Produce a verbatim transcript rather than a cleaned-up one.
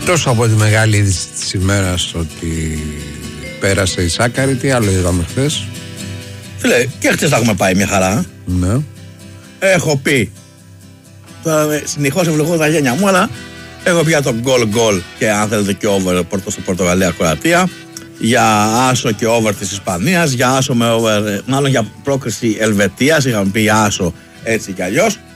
Εκτός από τη μεγάλη είδηση της ημέρας ότι πέρασε η Σάκαρη, τι άλλο είδαμε χθες? Φίλε, και χθες θα έχουμε πάει μια χαρά. Ναι. Έχω πει, τώρα συνεχώς ευλογώ τα γένια μου, αλλά έχω πει για το γκολ γκολ και αν θέλετε και over στο Πορτογαλία-Κροατία, για άσο και over της Ισπανίας, για άσο με over, μάλλον για πρόκριση Ελβετίας, είχαμε πει άσο έτσι κι αλλιώς.